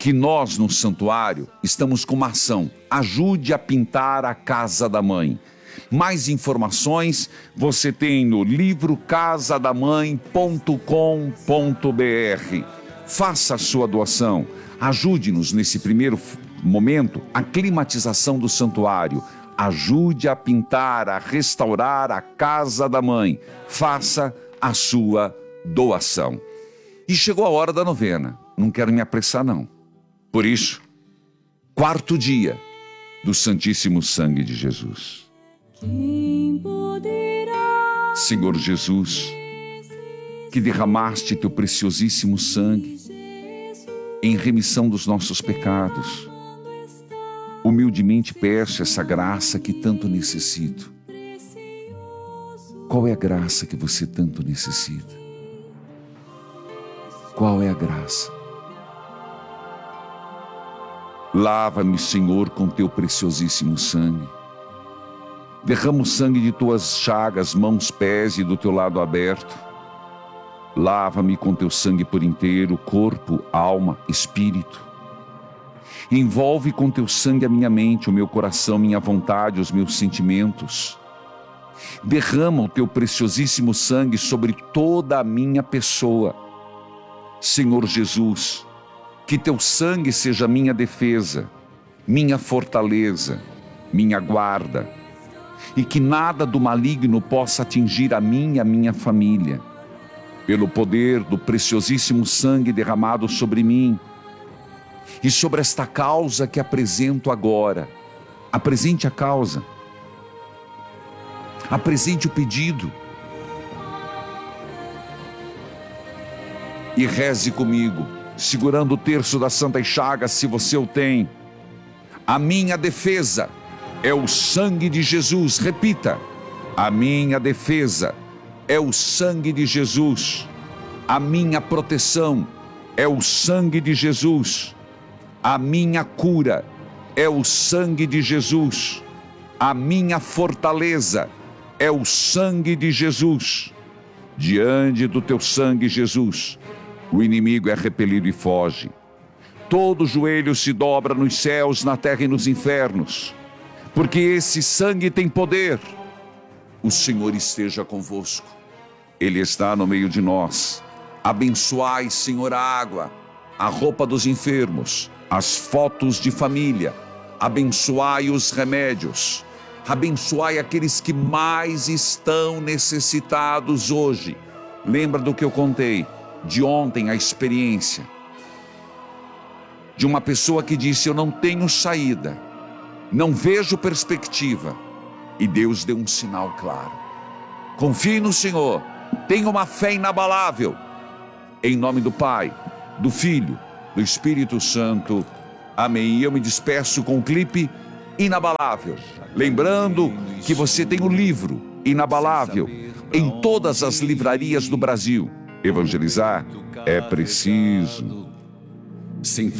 que nós no santuário estamos com uma ação. Ajude a pintar a casa da mãe. Mais informações você tem no livro casadamãe.com.br. Faça a sua doação. Ajude-nos nesse primeiro momento, a climatização do santuário. Ajude a pintar, a restaurar a casa da mãe. Faça a sua doação. E chegou a hora da novena. Não quero me apressar, não. Por isso, 4º dia do Santíssimo Sangue de Jesus. Senhor Jesus, que derramaste teu preciosíssimo sangue em remissão dos nossos pecados, humildemente peço essa graça que tanto necessito. Qual é a graça que você tanto necessita? Qual é a graça? Lava-me, Senhor, com teu preciosíssimo sangue. Derrama o sangue de tuas chagas, mãos, pés e do teu lado aberto. Lava-me com teu sangue por inteiro, corpo, alma, espírito. Envolve com teu sangue a minha mente, o meu coração, minha vontade, os meus sentimentos. Derrama o teu preciosíssimo sangue sobre toda a minha pessoa. Senhor Jesus, que teu sangue seja minha defesa, minha fortaleza, minha guarda, e que nada do maligno possa atingir a mim e a minha família. Pelo poder do preciosíssimo sangue derramado sobre mim e sobre esta causa que apresento agora. Apresente a causa. Apresente o pedido. E reze comigo, segurando o terço das Santas Chagas, se você o tem. A minha defesa é o sangue de Jesus. Repita. A minha defesa é o sangue de Jesus. A minha proteção é o sangue de Jesus. A minha cura é o sangue de Jesus. A minha fortaleza é o sangue de Jesus. Diante do teu sangue, Jesus, o inimigo é repelido e foge. Todo joelho se dobra nos céus, na terra e nos infernos, porque esse sangue tem poder. O Senhor esteja convosco. Ele está no meio de nós. Abençoai, Senhor, a água, a roupa dos enfermos, as fotos de família. Abençoai os remédios. Abençoai aqueles que mais estão necessitados hoje. Lembra do que eu contei de ontem, a experiência de uma pessoa que disse: eu não tenho saída, não vejo perspectiva, e Deus deu um sinal claro. Confie no Senhor, tenha uma fé inabalável, em nome do Pai, do Filho, do Espírito Santo, amém. E eu me despeço com o clipe Inabalável, lembrando que você tem o livro Inabalável em todas as livrarias do Brasil. Evangelizar é preciso. Sem